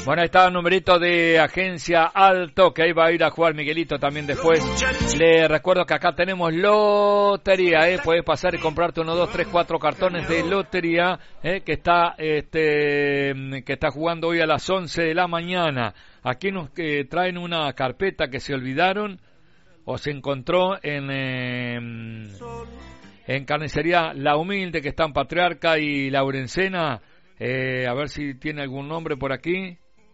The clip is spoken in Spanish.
Bueno, ahí está el numerito de Agencia Alto, que ahí va a ir a jugar Miguelito también después. Le recuerdo que acá tenemos lotería, puedes pasar y comprarte 1, 2, 3, 4 cartones de lotería, que está jugando hoy a las 11 de la mañana. Aquí nos traen una carpeta que se olvidaron o se encontró en Carnicería La Humilde, que está en Patriarca y Laurencena. A ver si tiene algún nombre por aquí.